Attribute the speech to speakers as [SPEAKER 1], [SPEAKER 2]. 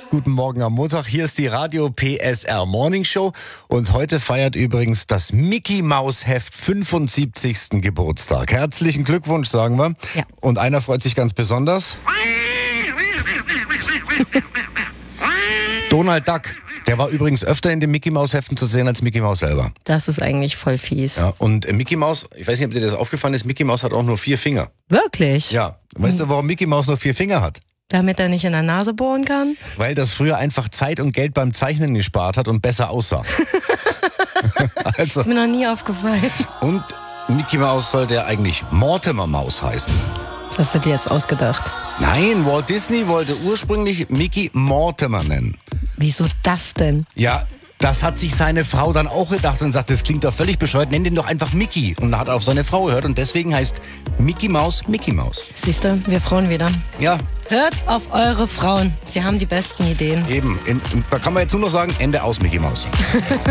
[SPEAKER 1] Guten Morgen am Montag. Hier ist die Radio PSR Morning Show und heute feiert übrigens das Mickey Maus Heft 75. Geburtstag. Herzlichen Glückwunsch, sagen wir.
[SPEAKER 2] Ja.
[SPEAKER 1] Und einer freut sich ganz besonders. Donald Duck. Der war übrigens öfter in den Mickey Maus Heften zu sehen als Mickey Maus selber.
[SPEAKER 2] Das ist eigentlich voll fies.
[SPEAKER 1] Ja, und Mickey Maus, ich weiß nicht, ob dir das aufgefallen ist, Mickey Maus hat auch nur 4 Finger.
[SPEAKER 2] Wirklich?
[SPEAKER 1] Ja. Weißt du, warum Mickey Maus nur 4 Finger hat?
[SPEAKER 2] Damit er nicht in der Nase bohren kann?
[SPEAKER 1] Weil das früher einfach Zeit und Geld beim Zeichnen gespart hat und besser aussah. Also,
[SPEAKER 2] Ist mir noch nie aufgefallen.
[SPEAKER 1] und Mickey Maus sollte ja eigentlich Mortimer Maus heißen.
[SPEAKER 2] Das hast du dir jetzt ausgedacht.
[SPEAKER 1] Nein, Walt Disney wollte ursprünglich Mickey Mortimer nennen.
[SPEAKER 2] Wieso das denn?
[SPEAKER 1] Ja, das hat sich seine Frau dann auch gedacht und sagt, das klingt doch völlig bescheuert, nenn den doch einfach Mickey. Und da hat er auf seine Frau gehört und deswegen heißt Mickey Maus Mickey Maus.
[SPEAKER 2] Siehst du, wir Frauen wieder.
[SPEAKER 1] Ja,
[SPEAKER 2] Hört auf eure Frauen. Sie haben die besten Ideen.
[SPEAKER 1] eben. Da kann man jetzt nur noch sagen, Ende aus Mickey Maus.